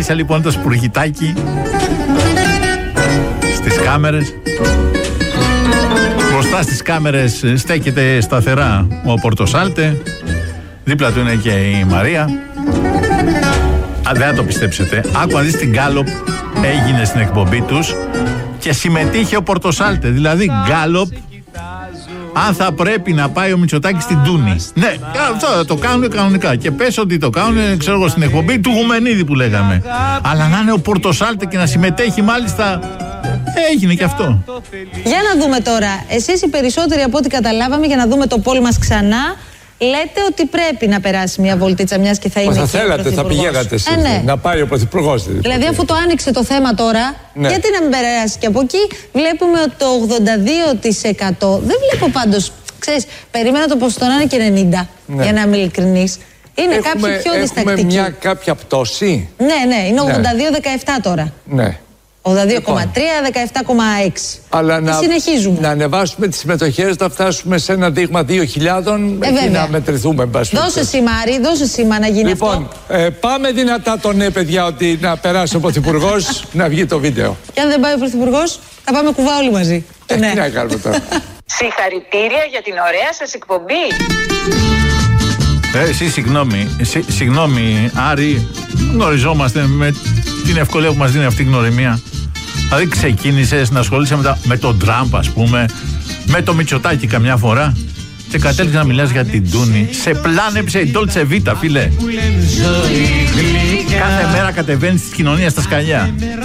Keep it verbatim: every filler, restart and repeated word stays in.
Λάρισα λοιπόν το σπουργητάκι στις κάμερες. Μπροστά στις κάμερες στέκεται σταθερά ο Πορτοσάλτε. Δίπλα του είναι και η Μαρία. Α, δεν θα το πιστέψετε. Άκου να δεις την γκάλοπ έγινε στην εκπομπή τους και συμμετείχε ο Πορτοσάλτε. Δηλαδή γκάλοπ αν θα πρέπει να πάει ο Μητσοτάκης στην Τούνη. Ναι, αυτό θα το κάνουν κανονικά. Και πες ότι το κάνουν, ξέρω εγώ, στην εκπομπή του Γουμενίδη που λέγαμε. Αλλά να είναι ο Πορτοσάλτε και να συμμετέχει μάλιστα. Έγινε και αυτό. Για να δούμε τώρα. Εσείς οι περισσότεροι από ό,τι καταλάβαμε, για να δούμε το πόλ μας ξανά, λέτε ότι πρέπει να περάσει μια βολτίτσα, μιας και θα είναι. Μα θα θέλατε, θα πηγαίνατε εσείς, ε, ναι. να πάει ο Πρωθυπουργός. Δηλαδή, αφού το άνοιξε το θέμα τώρα, ναι. γιατί να μην περάσει και από εκεί. Βλέπουμε ότι το ογδόντα δύο τοις εκατό. Δεν βλέπω πάντως, ξέρεις, περίμενα το ποσοστό να είναι και ενενήντα, ναι. για να είμαι ειλικρινής. Είναι έχουμε, κάποιοι πιο διστακτικοί. Έχουμε μια κάποια πτώση. Ναι, ναι, είναι ογδόντα δύο δεκαεπτά τώρα. Ναι. ογδόντα δύο κόμμα τρία, δεκαεπτά κόμμα έξι. Αλλά να, συνεχίζουμε. να ανεβάσουμε τις συμμετοχές, να φτάσουμε σε ένα δείγμα δύο χιλιάδες ε, και να μετρηθούμε. Δώσε σήμα, Άρη, δώσε σήμα να γίνει λοιπόν, αυτό. Λοιπόν, ε, πάμε δυνατά το ναι, παιδιά, ότι να περάσει ο Πρωθυπουργός να βγει το βίντεο. Και αν δεν πάει ο Πρωθυπουργός, θα πάμε κουβά όλοι μαζί. Ε, ναι. Τι να κάνουμε τώρα. Συγχαρητήρια για την ωραία σας εκπομπή. Ε, εσύ συγγνώμη, συ, συγγνώμη Άρη, γνωριζόμαστε με την ευκολία που μας δίνει αυτή η γνωριμία. Δηλαδή ξεκίνησες να ασχολείσαι με, τα, με τον Τραμπ, ας πούμε, με το Μητσοτάκη καμιά φορά και κατέληξες να μιλάς για την Τούνη. Σε πλάνεψε η Dolce Vita, φίλε. Κάθε μέρα κατεβαίνεις στις κοινωνίες στα σκαλιά.